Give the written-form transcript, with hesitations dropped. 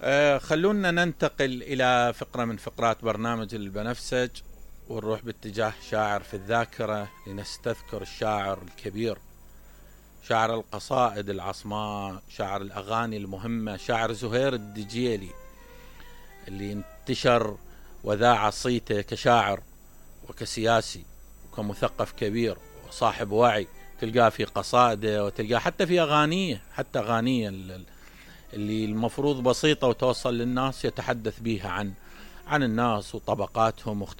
خلونا ننتقل إلى فقرة من فقرات برنامج البنفسج، ونروح باتجاه شاعر في الذاكرة لنستذكر الشاعر الكبير، شاعر القصائد العصماء، شاعر الأغاني المهمة، شاعر زهير الدجيلي، اللي انتشر وذاع صيته كشاعر وكسياسي وكمثقف كبير وصاحب وعي. تلقاه في قصائده وتلقاه حتى في أغانيه، حتى أغانيه اللي المفروض بسيطة وتوصل للناس، يتحدث بيها عن الناس وطبقاتهم